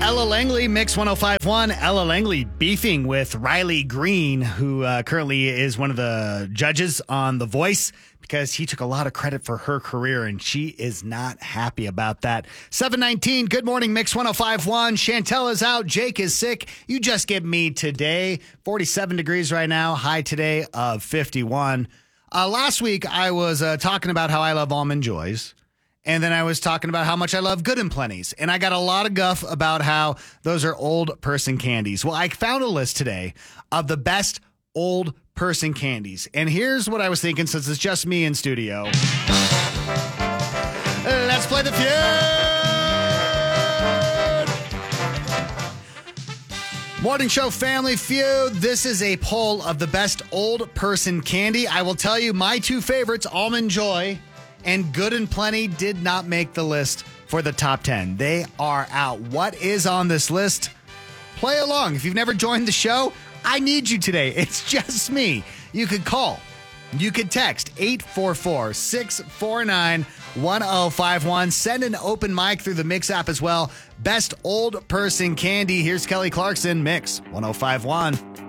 Ella Langley, Mix 105.1. Ella Langley beefing with Riley Green, who currently is one of the judges on The Voice, because he took a lot of credit for her career, and she is not happy about that. 7:19, good morning, Mix 105.1. Chantel is out. Jake is sick. You just get me today. 47 degrees right now. High today of 51. Last week, I was talking about how I love Almond Joys. And then I was talking about how much I love Good and Plenty's. And I got a lot of guff about how those are old person candies. Well, I found a list today of the best old person candies. And here's what I was thinking, since it's just me in studio. Let's play the feud. Morning Show Family Feud. This is a poll of the best old person candy. I will tell you my two favorites, Almond Joy and Good and Plenty, did not make the list for the top 10. They are out. What is on this list? Play along. If you've never joined the show, I need you today. It's just me. You could call. You could text 844-649-1051. Send an open mic through the Mix app as well. Best old person candy. Here's Kelly Clarkson, Mix 105.1.